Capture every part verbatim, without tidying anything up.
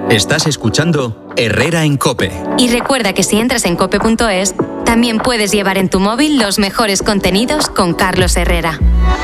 Estás escuchando Herrera en COPE. Y recuerda que si entras en cope punto es, también puedes llevar en tu móvil los mejores contenidos con Carlos Herrera.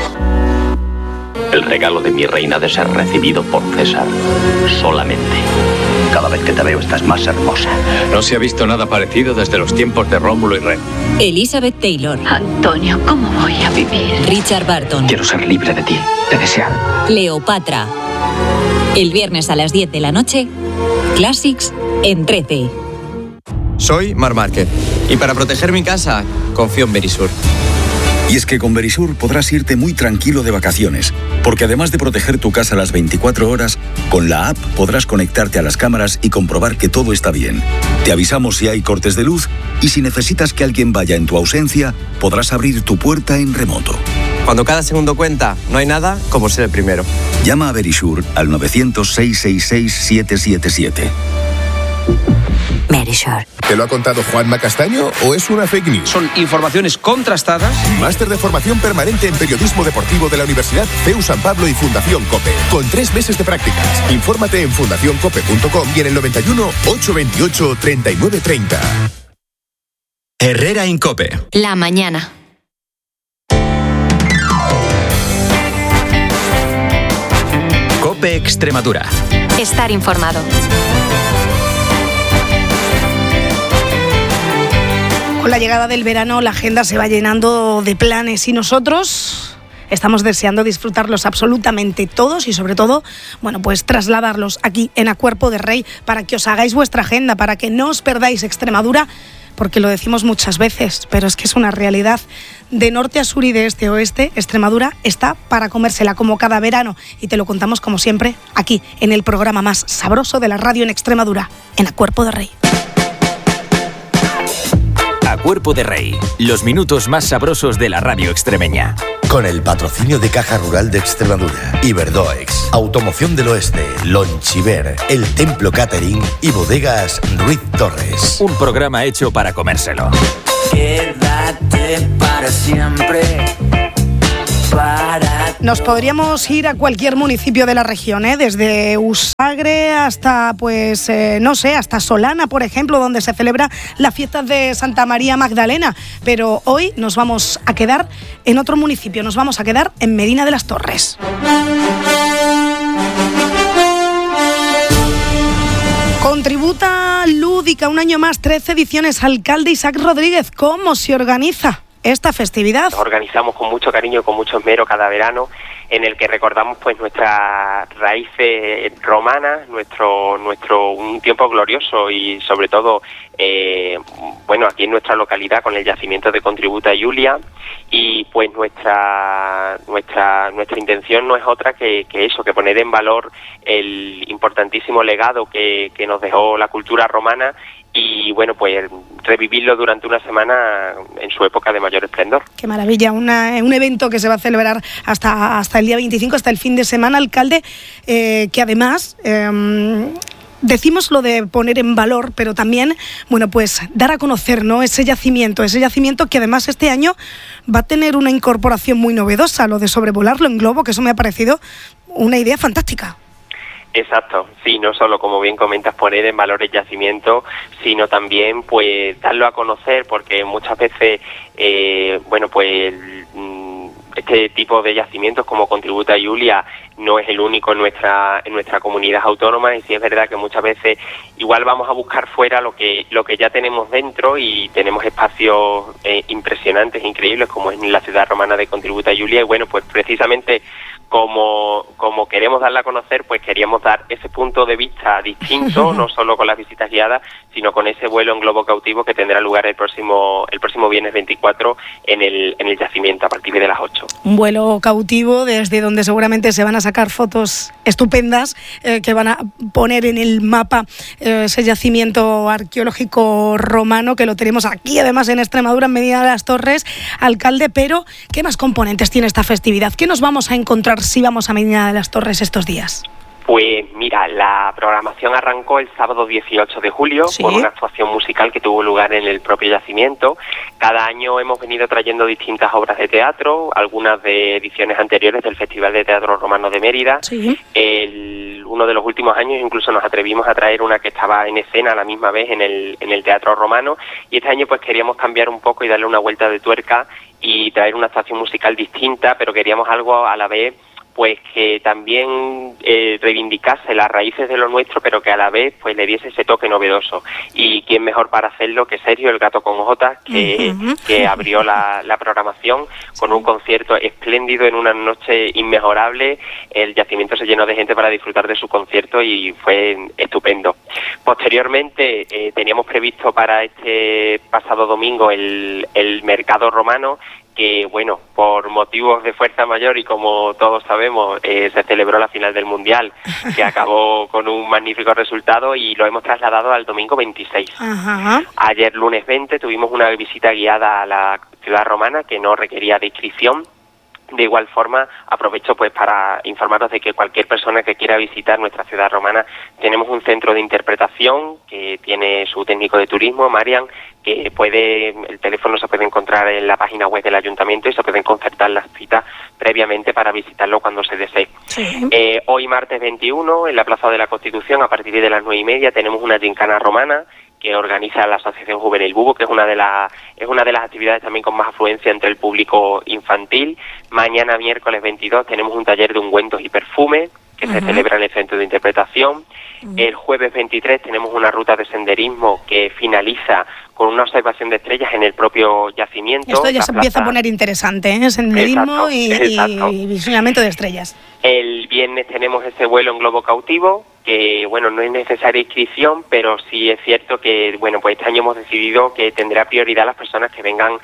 El regalo de mi reina de ser recibido por César. Solamente. Cada vez que te veo estás más hermosa. No se ha visto nada parecido desde los tiempos de Rómulo y Remo. Elizabeth Taylor. Antonio, ¿cómo voy a vivir? Richard Barton. Quiero ser libre de ti, de desear. Cleopatra. El viernes a las diez de la noche, Classics en trece. Soy Mar Márquez y para proteger mi casa confío en Verisur. Y es que con Verisur podrás irte muy tranquilo de vacaciones, porque además de proteger tu casa las veinticuatro horas, con la app podrás conectarte a las cámaras y comprobar que todo está bien. Te avisamos si hay cortes de luz y si necesitas que alguien vaya en tu ausencia, podrás abrir tu puerta en remoto. Cuando cada segundo cuenta, no hay nada como ser el primero. Llama a Verisur al novecientos, seiscientos sesenta y seis, setecientos setenta y siete. Verisur. ¿Te lo ha contado Juanma Castaño o es una fake news? Son informaciones contrastadas. Máster de formación permanente en periodismo deportivo de la Universidad C E U San Pablo y Fundación COPE. Con tres meses de prácticas. Infórmate en fundación cope punto com y en el noventa y uno, ochocientos veintiocho, treinta y nueve treinta. Herrera en COPE. La mañana. COPE Extremadura. Estar informado. Con la llegada del verano la agenda se va llenando de planes y nosotros estamos deseando disfrutarlos absolutamente todos y sobre todo, bueno, pues trasladarlos aquí en A Cuerpo de Rey para que os hagáis vuestra agenda, para que no os perdáis Extremadura, porque lo decimos muchas veces, pero es que es una realidad. De norte a sur y de este a oeste, Extremadura está para comérsela como cada verano y te lo contamos como siempre aquí en el programa más sabroso de la radio en Extremadura, en A Cuerpo de Rey. A Cuerpo de Rey, los minutos más sabrosos de la radio extremeña. Con el patrocinio de Caja Rural de Extremadura, Iberdoex, Automoción del Oeste, Lonchiver, El Templo Catering y Bodegas Ruiz Torres. Un programa hecho para comérselo. Quédate para siempre. Para... Nos podríamos ir a cualquier municipio de la región, ¿eh? Desde Usagre hasta, pues, eh, no sé, hasta Solana, por ejemplo, donde se celebra la fiesta de Santa María Magdalena. Pero hoy nos vamos a quedar en otro municipio, nos vamos a quedar en Medina de las Torres. Contributa lúdica, un año más, trece ediciones. Alcalde Isaac Rodríguez, ¿cómo se organiza esta festividad? Nos organizamos con mucho cariño y con mucho esmero cada verano, en el que recordamos pues nuestras raíces romanas, nuestro nuestro un tiempo glorioso y sobre todo eh, bueno aquí en nuestra localidad con el yacimiento de Contributa Julia, y pues nuestra nuestra nuestra intención no es otra que, que eso, que poner en valor el importantísimo legado que, que nos dejó la cultura romana y bueno, pues revivirlo durante una semana en su época de mayor esplendor. Qué maravilla, una, un evento que se va a celebrar hasta, hasta el día veinticinco, hasta el fin de semana, alcalde, eh, que además... Eh, decimos lo de poner en valor, pero también, bueno, pues dar a conocer, ¿no?, ese yacimiento, ese yacimiento que además este año va a tener una incorporación muy novedosa, lo de sobrevolarlo en globo, que eso me ha parecido una idea fantástica. Exacto, sí, no solo, como bien comentas, poner en valor el yacimiento, sino también, pues, darlo a conocer, porque muchas veces, eh, bueno, pues, este tipo de yacimientos como Contributa Julia no es el único en nuestra en nuestra comunidad autónoma, y sí es verdad que muchas veces igual vamos a buscar fuera lo que lo que ya tenemos dentro, y tenemos espacios eh, impresionantes, increíbles, como es la ciudad romana de Contributa Julia, y bueno, pues precisamente como como queremos darla a conocer, pues queríamos dar ese punto de vista distinto, no solo con las visitas guiadas, sino con ese vuelo en globo cautivo que tendrá lugar el próximo el próximo viernes veinticuatro en el en el yacimiento a partir de las ocho. Un vuelo cautivo desde donde seguramente se van a sacar fotos estupendas eh, que van a poner en el mapa eh, ese yacimiento arqueológico romano, que lo tenemos aquí además en Extremadura, en Medina de las Torres, alcalde. Pero ¿qué más componentes tiene esta festividad? ¿Qué nos vamos a encontrar si vamos a Medina de las Torres estos días? Pues mira, la programación arrancó el sábado dieciocho de julio, ¿sí?, con una actuación musical que tuvo lugar en el propio yacimiento. Cada año hemos venido trayendo distintas obras de teatro, algunas de ediciones anteriores del Festival de Teatro Romano de Mérida. Sí. El el, uno de los últimos años incluso nos atrevimos a traer una que estaba en escena a la misma vez en el, en el Teatro Romano, y este año pues queríamos cambiar un poco y darle una vuelta de tuerca y traer una actuación musical distinta, pero queríamos algo a la vez pues que también eh, reivindicase las raíces de lo nuestro, pero que a la vez pues le diese ese toque novedoso. Y quién mejor para hacerlo que Sergio, el Gato con Jotas, que, uh-huh. que abrió la, la programación con un concierto espléndido en una noche inmejorable. El yacimiento se llenó de gente para disfrutar de su concierto y fue estupendo. Posteriormente eh, teníamos previsto para este pasado domingo el, el Mercado Romano, que bueno, por motivos de fuerza mayor y como todos sabemos, eh, se celebró la final del Mundial, que acabó con un magnífico resultado, y lo hemos trasladado al domingo veintiséis. Ajá. Ayer lunes veinte tuvimos una visita guiada a la ciudad romana que no requería de inscripción. De igual forma, aprovecho pues para informaros de que cualquier persona que quiera visitar nuestra ciudad romana, tenemos un centro de interpretación que tiene su técnico de turismo, Marian, que puede, el teléfono se puede encontrar en la página web del ayuntamiento y se pueden concertar las citas previamente para visitarlo cuando se desee. Sí. Eh, hoy martes veintiuno, en la Plaza de la Constitución, a partir de las nueve y media, tenemos una gincana romana que organiza la Asociación Juvenil Bugo, que es una de las es una de las actividades también con más afluencia entre el público infantil. Mañana miércoles veintidós tenemos un taller de ungüentos y perfumes que uh-huh. se celebra en el centro de interpretación. Uh-huh. El jueves veintitrés tenemos una ruta de senderismo que finaliza con una observación de estrellas en el propio yacimiento. Esto ya se plaza... empieza a poner interesante, ¿eh? Senderismo exacto, y, exacto. y visionamiento de estrellas. El viernes tenemos ese vuelo en globo cautivo, que bueno, no es necesaria inscripción, pero sí es cierto que bueno, pues este año hemos decidido que tendrá prioridad las personas que vengan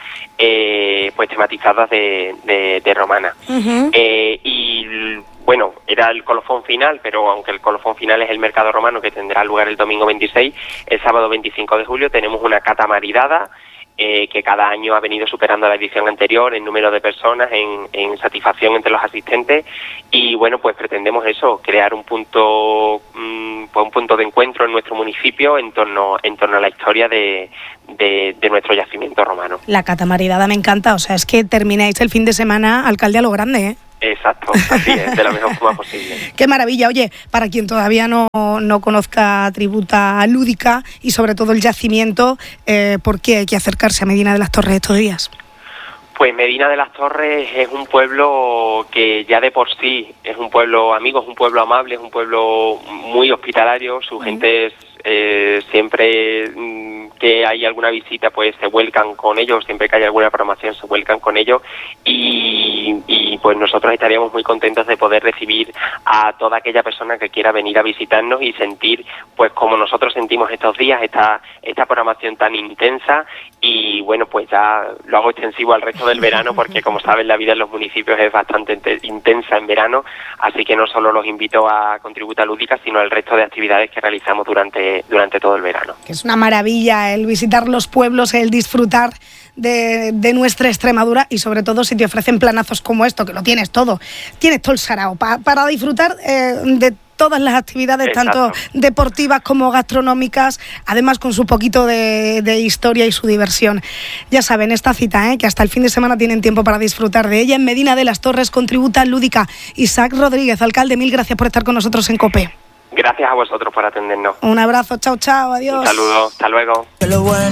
eh, pues tematizadas de, de, de romana. Uh-huh. Eh, y bueno, era el colofón final, pero aunque el colofón final es el Mercado Romano, que tendrá lugar el domingo veintiséis, el sábado veinticinco de julio tenemos una cata maridada, eh, que cada año ha venido superando la edición anterior en número de personas, en, en satisfacción entre los asistentes, y bueno, pues pretendemos eso, crear un punto mmm, pues un punto de encuentro en nuestro municipio en torno en torno a la historia de, de, de nuestro yacimiento romano. La cata maridada me encanta, o sea, es que termináis el fin de semana, alcalde, a lo grande, ¿eh? Exacto, así es, de la mejor forma posible. Qué maravilla. Oye, para quien todavía no, no conozca Tributa Lúdica y sobre todo el yacimiento, eh, ¿por qué hay que acercarse a Medina de las Torres estos días? Pues Medina de las Torres es un pueblo que ya de por sí es un pueblo amigo, es un pueblo amable, es un pueblo muy hospitalario, su uh-huh. gente es Eh, siempre mm, que hay alguna visita pues se vuelcan con ellos, siempre que hay alguna programación se vuelcan con ellos y, y pues nosotros estaríamos muy contentos de poder recibir a toda aquella persona que quiera venir a visitarnos y sentir pues como nosotros sentimos estos días esta, esta programación tan intensa. Y bueno, pues ya lo hago extensivo al resto del verano porque como saben la vida en los municipios es bastante intensa en verano, así que no solo los invito a Contributa Lúdica sino al resto de actividades que realizamos durante durante todo el verano. Que es una maravilla el visitar los pueblos, el disfrutar de, de nuestra Extremadura y sobre todo si te ofrecen planazos como esto, que lo tienes todo, tienes todo el sarao pa, para disfrutar eh, de todas las actividades, exacto, tanto deportivas como gastronómicas, además con su poquito de, de historia y su diversión. Ya saben, esta cita, ¿eh? que hasta el fin de semana tienen tiempo para disfrutar de ella en Medina de las Torres, Contributa Lúdica. Isaac Rodríguez, alcalde, mil gracias por estar con nosotros en COPE. Gracias a vosotros por atendernos. Un abrazo, chao, chao, adiós. Un saludo, hasta luego.